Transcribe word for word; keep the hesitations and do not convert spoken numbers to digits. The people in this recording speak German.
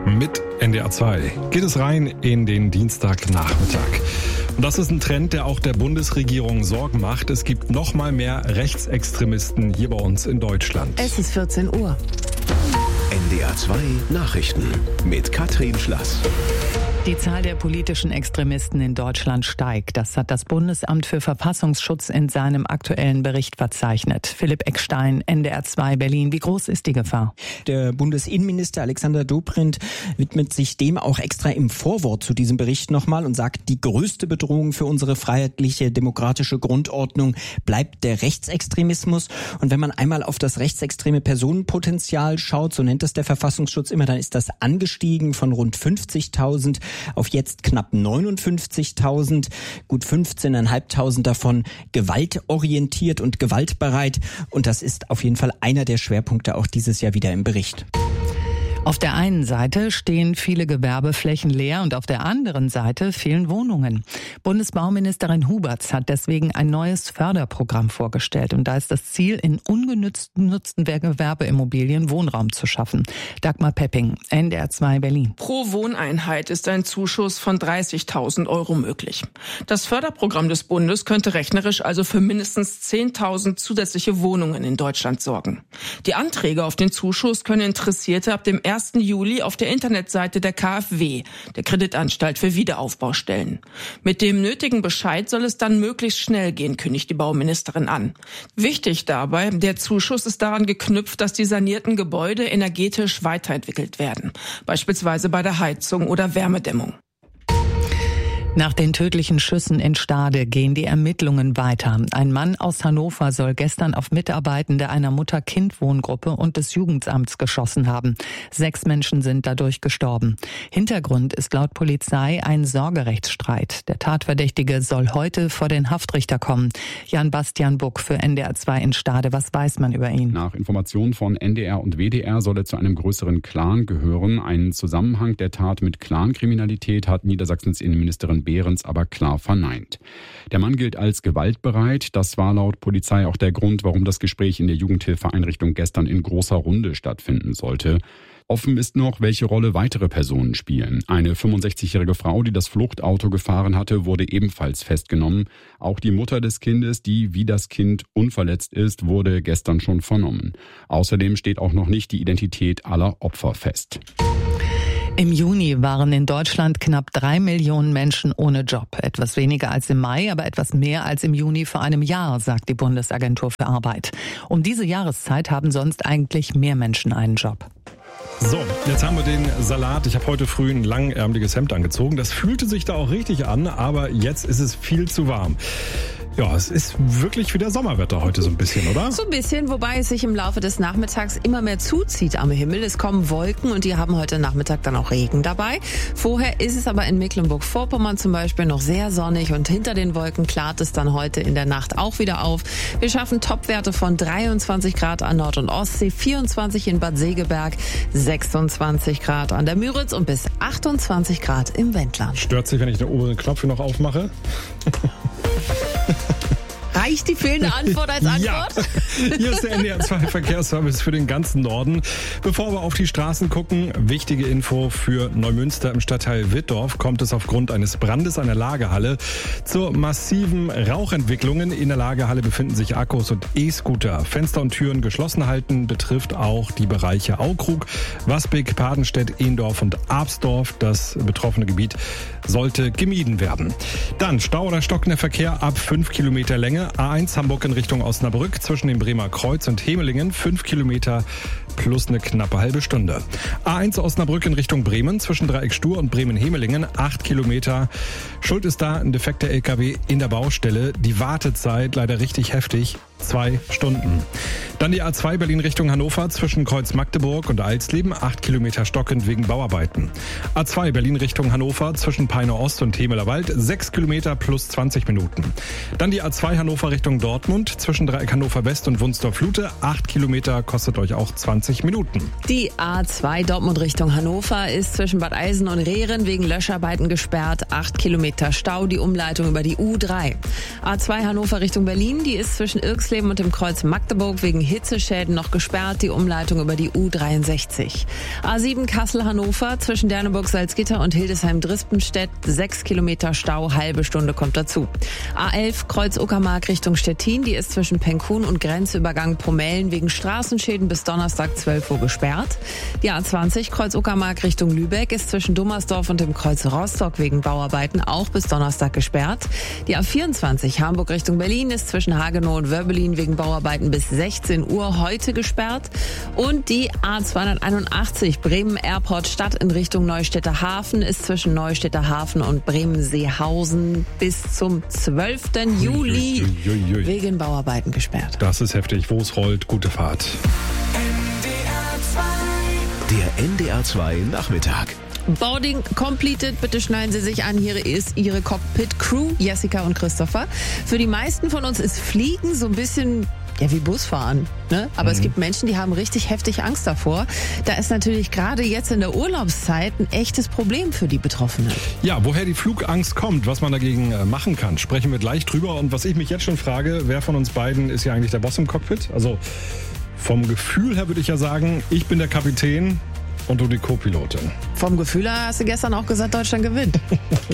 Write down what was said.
Mit N D R zwei geht es rein in den Dienstagnachmittag. Und das ist ein Trend, der auch der Bundesregierung Sorgen macht. Es gibt noch mal mehr Rechtsextremisten hier bei uns in Deutschland. Es ist vierzehn Uhr. N D R zwei Nachrichten mit Katrin Schlass. Die Zahl der politischen Extremisten in Deutschland steigt. Das hat das Bundesamt für Verfassungsschutz in seinem aktuellen Bericht verzeichnet. Philipp Eckstein, N D R zwei Berlin. Wie groß ist die Gefahr? Der Bundesinnenminister Alexander Dobrindt widmet sich dem auch extra im Vorwort zu diesem Bericht nochmal und sagt, die größte Bedrohung für unsere freiheitliche, demokratische Grundordnung bleibt der Rechtsextremismus. Und wenn man einmal auf das rechtsextreme Personenpotenzial schaut, so nennt es der Verfassungsschutz immer, dann ist das angestiegen von rund fünfzigtausend auf jetzt knapp neunundfünfzigtausend, gut fünfzehntausendfünfhundert davon gewaltorientiert und gewaltbereit. Und das ist auf jeden Fall einer der Schwerpunkte auch dieses Jahr wieder im Bericht. Auf der einen Seite stehen viele Gewerbeflächen leer und auf der anderen Seite fehlen Wohnungen. Bundesbauministerin Huberts hat deswegen ein neues Förderprogramm vorgestellt. Und da ist das Ziel, in ungenutzten Gewerbeimmobilien Wohnraum zu schaffen. Dagmar Pepping, N D R zwei Berlin. Pro Wohneinheit ist ein Zuschuss von dreißigtausend Euro möglich. Das Förderprogramm des Bundes könnte rechnerisch also für mindestens zehntausend zusätzliche Wohnungen in Deutschland sorgen. Die Anträge auf den Zuschuss können Interessierte ab dem ersten Juli auf der Internetseite der K f W, der Kreditanstalt für Wiederaufbau, stellen. Mit dem nötigen Bescheid soll es dann möglichst schnell gehen, kündigt die Bauministerin an. Wichtig dabei, der Zuschuss ist daran geknüpft, dass die sanierten Gebäude energetisch weiterentwickelt werden, beispielsweise bei der Heizung oder Wärmedämmung. Nach den tödlichen Schüssen in Stade gehen die Ermittlungen weiter. Ein Mann aus Hannover soll gestern auf Mitarbeitende einer Mutter-Kind-Wohngruppe und des Jugendamts geschossen haben. Sechs Menschen sind dadurch gestorben. Hintergrund ist laut Polizei ein Sorgerechtsstreit. Der Tatverdächtige soll heute vor den Haftrichter kommen. Jan-Bastian Buck für N D R zwei in Stade. Was weiß man über ihn? Nach Informationen von N D R und W D R soll er zu einem größeren Clan gehören. Einen Zusammenhang der Tat mit Clankriminalität hat Niedersachsens Innenministerin Behrens aber klar verneint. Der Mann gilt als gewaltbereit. Das war laut Polizei auch der Grund, warum das Gespräch in der Jugendhilfeeinrichtung gestern in großer Runde stattfinden sollte. Offen ist noch, welche Rolle weitere Personen spielen. Eine fünfundsechzigjährige Frau, die das Fluchtauto gefahren hatte, wurde ebenfalls festgenommen. Auch die Mutter des Kindes, die wie das Kind unverletzt ist, wurde gestern schon vernommen. Außerdem steht auch noch nicht die Identität aller Opfer fest. Im Juni waren in Deutschland knapp drei Millionen Menschen ohne Job. Etwas weniger als im Mai, aber etwas mehr als im Juni vor einem Jahr, sagt die Bundesagentur für Arbeit. Um diese Jahreszeit haben sonst eigentlich mehr Menschen einen Job. So, jetzt haben wir den Salat. Ich habe heute früh ein langärmeliges Hemd angezogen. Das fühlte sich da auch richtig an, aber jetzt ist es viel zu warm. Ja, es ist wirklich wieder Sommerwetter heute so ein bisschen, oder? So ein bisschen, wobei es sich im Laufe des Nachmittags immer mehr zuzieht am Himmel. Es kommen Wolken und die haben heute Nachmittag dann auch Regen dabei. Vorher ist es aber in Mecklenburg-Vorpommern zum Beispiel noch sehr sonnig und hinter den Wolken klart es dann heute in der Nacht auch wieder auf. Wir schaffen Topwerte von dreiundzwanzig Grad an Nord- und Ostsee, vierundzwanzig in Bad Segeberg, sechsundzwanzig Grad an der Müritz und bis achtundzwanzig Grad im Wendland. Stört sich, wenn ich den oberen Knopf hier noch aufmache? Reicht die fehlende Antwort als Antwort? Ja. Hier ist der N D R zwei Verkehrsservice für den ganzen Norden. Bevor wir auf die Straßen gucken, wichtige Info für Neumünster im Stadtteil Wittdorf. Kommt es aufgrund eines Brandes an der Lagerhalle zu massiven Rauchentwicklungen. In der Lagerhalle befinden sich Akkus und E-Scooter. Fenster und Türen geschlossen halten betrifft auch die Bereiche Aukrug, Wasbek, Padenstedt, Ehndorf und Absdorf. Das betroffene Gebiet sollte gemieden werden. Dann Stau oder stockender Verkehr ab fünf Kilometer Länge. A eins Hamburg in Richtung Osnabrück zwischen dem Bremer Kreuz und Hemelingen, fünf Kilometer plus eine knappe halbe Stunde. A eins Osnabrück in Richtung Bremen zwischen Dreieck Stur und Bremen-Hemelingen, acht Kilometer. Schuld ist da ein defekter L K W in der Baustelle. Die Wartezeit leider richtig heftig. Zwei Stunden. Dann die A zwei Berlin Richtung Hannover zwischen Kreuz Magdeburg und Alsleben, acht Kilometer stockend wegen Bauarbeiten. A zwei Berlin Richtung Hannover zwischen Peine Ost und Hemeler Wald, sechs Kilometer plus zwanzig Minuten. Dann die A zwei Hannover Richtung Dortmund zwischen Dreieck Hannover West und Wunsdorf-Lute, acht Kilometer, kostet euch auch zwanzig Minuten. Die A zwei Dortmund Richtung Hannover ist zwischen Bad Eisen und Rehren wegen Löscharbeiten gesperrt, acht Kilometer Stau, die Umleitung über die U drei. A zwei Hannover Richtung Berlin, die ist zwischen Irxleben Eisleben und dem Kreuz Magdeburg wegen Hitzeschäden noch gesperrt, die Umleitung über die U dreiundsechzig. A sieben Kassel-Hannover zwischen Derneburg-Salzgitter und Hildesheim-Drispenstedt, sechs Kilometer Stau, halbe Stunde kommt dazu. A elf Kreuz Uckermark Richtung Stettin, die ist zwischen Penkun und Grenzübergang Pomellen wegen Straßenschäden bis Donnerstag zwölf Uhr gesperrt. Die A zwanzig Kreuz Uckermark Richtung Lübeck ist zwischen Dummersdorf und dem Kreuz Rostock wegen Bauarbeiten auch bis Donnerstag gesperrt. Die A vierundzwanzig Hamburg Richtung Berlin ist zwischen Hagenow und Wörbelin wegen Bauarbeiten bis sechzehn Uhr heute gesperrt. Und die A zweihunderteinundachtzig Bremen Airport Stadt in Richtung Neustädter Hafen ist zwischen Neustädter Hafen und Bremen-Seehausen bis zum zwölften Juli ui, ui, ui, ui. wegen Bauarbeiten gesperrt. Das ist heftig. Wo es rollt, gute Fahrt. Der N D R zwei Nachmittag. Boarding completed. Bitte schneiden Sie sich an. Hier ist Ihre Cockpit-Crew, Jessica und Christopher. Für die meisten von uns ist Fliegen so ein bisschen ja wie Busfahren. Ne? Aber mhm. es gibt Menschen, die haben richtig heftig Angst davor. Da ist natürlich gerade jetzt in der Urlaubszeit ein echtes Problem für die Betroffenen. Ja, woher die Flugangst kommt, was man dagegen machen kann, sprechen wir gleich drüber. Und was ich mich jetzt schon frage, wer von uns beiden ist ja eigentlich der Boss im Cockpit? Also vom Gefühl her würde ich ja sagen, ich bin der Kapitän und du die Co-Pilotin. Vom Gefühl her hast du gestern auch gesagt, Deutschland gewinnt.